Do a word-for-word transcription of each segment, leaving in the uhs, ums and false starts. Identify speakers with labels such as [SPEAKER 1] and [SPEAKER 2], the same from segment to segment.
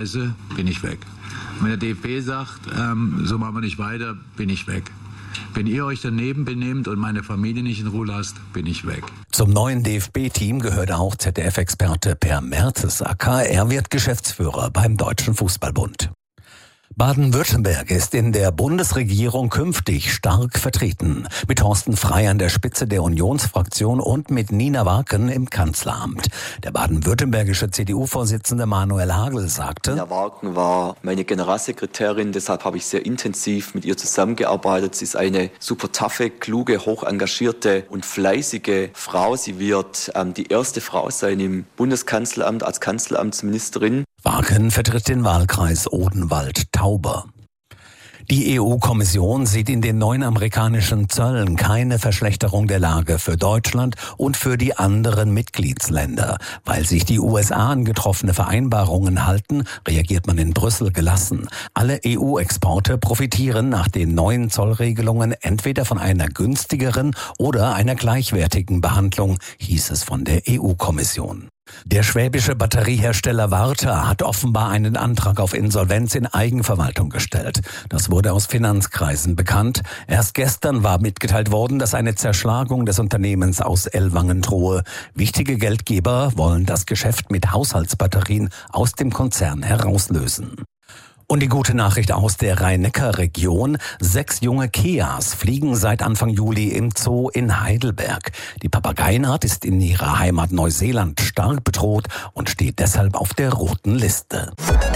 [SPEAKER 1] bin ich weg. Wenn der D F B sagt, ähm, so machen wir nicht weiter, bin ich weg. Wenn ihr euch daneben benehmt und meine Familie nicht in Ruhe lasst, bin ich weg.
[SPEAKER 2] Zum neuen D F B-Team gehört auch Z D F-Experte Per Mertesacker. Er wird Geschäftsführer beim Deutschen Fußballbund. Baden-Württemberg ist in der Bundesregierung künftig stark vertreten. Mit Thorsten Frey an der Spitze der Unionsfraktion und mit Nina Warken im Kanzleramt. Der baden-württembergische C D U-Vorsitzende Manuel Hagel sagte:
[SPEAKER 3] Nina Warken war meine Generalsekretärin, deshalb habe ich sehr intensiv mit ihr zusammengearbeitet. Sie ist eine super taffe, kluge, hoch engagierte und fleißige Frau. Sie wird ähm, die erste Frau sein im Bundeskanzleramt als Kanzleramtsministerin.
[SPEAKER 2] Warken vertritt den Wahlkreis Odenwald-Tauber. Die E U-Kommission sieht in den neuen amerikanischen Zöllen keine Verschlechterung der Lage für Deutschland und für die anderen Mitgliedsländer. Weil sich die U S A an getroffene Vereinbarungen halten, reagiert man in Brüssel gelassen. Alle E U-Exporte profitieren nach den neuen Zollregelungen entweder von einer günstigeren oder einer gleichwertigen Behandlung, hieß es von der E U-Kommission. Der schwäbische Batteriehersteller Warta hat offenbar einen Antrag auf Insolvenz in Eigenverwaltung gestellt. Das wurde aus Finanzkreisen bekannt. Erst gestern war mitgeteilt worden, dass eine Zerschlagung des Unternehmens aus Ellwangen drohe. Wichtige Geldgeber wollen das Geschäft mit Haushaltsbatterien aus dem Konzern herauslösen. Und die gute Nachricht aus der Rhein-Neckar-Region. Sechs junge Keas fliegen seit Anfang Juli im Zoo in Heidelberg. Die Papageienart ist in ihrer Heimat Neuseeland stark bedroht und steht deshalb auf der roten Liste.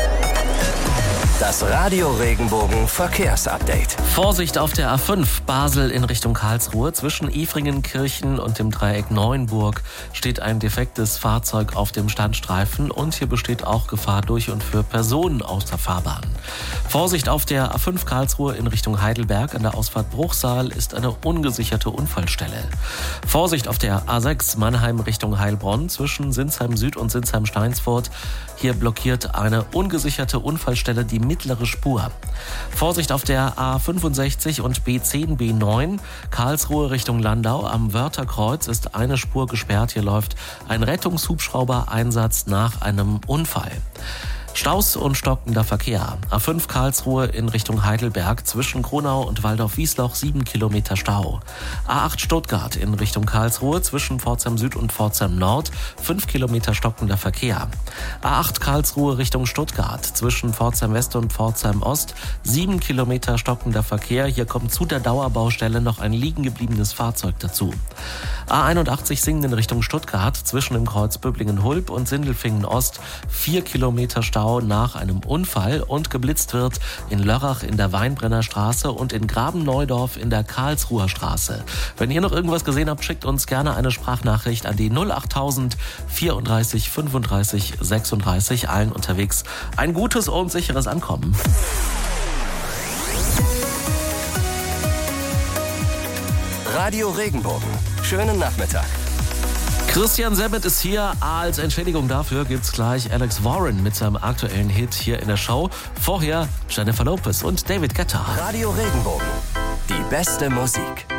[SPEAKER 4] Das Radio Regenbogen Verkehrsupdate.
[SPEAKER 5] Vorsicht auf der A fünf Basel in Richtung Karlsruhe. Zwischen Efringenkirchen und dem Dreieck Neuenburg steht ein defektes Fahrzeug auf dem Standstreifen und hier besteht auch Gefahr durch und für Personen aus der Fahrbahn. Vorsicht auf der A fünf Karlsruhe in Richtung Heidelberg. An der Ausfahrt Bruchsal ist eine ungesicherte Unfallstelle. Vorsicht auf der A sechs Mannheim Richtung Heilbronn zwischen Sinsheim Süd und Sinsheim Steinsfurt. Hier blockiert eine ungesicherte Unfallstelle die mittlere Spur. Vorsicht auf der A fünfundsechzig und B zehn B neun Karlsruhe Richtung Landau. Am Wörtherkreuz ist eine Spur gesperrt. Hier läuft ein Rettungshubschrauber-Einsatz nach einem Unfall. Staus und stockender Verkehr. A fünf Karlsruhe in Richtung Heidelberg zwischen Kronau und Waldorf-Wiesloch sieben Kilometer Stau. A acht Stuttgart in Richtung Karlsruhe zwischen Pforzheim Süd und Pforzheim Nord fünf Kilometer stockender Verkehr. A acht Karlsruhe Richtung Stuttgart zwischen Pforzheim West und Pforzheim Ost sieben Kilometer stockender Verkehr. Hier kommt zu der Dauerbaustelle noch ein liegen gebliebenes Fahrzeug dazu. A einundachtzig Singen in Richtung Stuttgart zwischen dem Kreuz Böblingen-Hulb und Sindelfingen Ost vier Kilometer Stau nach einem Unfall und geblitzt wird in Lörrach in der Weinbrennerstraße und in Graben-Neudorf in der Karlsruher Straße. Wenn ihr noch irgendwas gesehen habt, schickt uns gerne eine Sprachnachricht an die null achttausend vierunddreißig fünfunddreißig sechsunddreißig. Allen unterwegs ein gutes und sicheres Ankommen.
[SPEAKER 4] Radio Regenbogen. Schönen Nachmittag.
[SPEAKER 5] Christian Sammet ist hier. Als Entschädigung dafür gibt's gleich Alex Warren mit seinem aktuellen Hit hier in der Show. Vorher Jennifer Lopez und David Guetta.
[SPEAKER 4] Radio Regenbogen. Die beste Musik.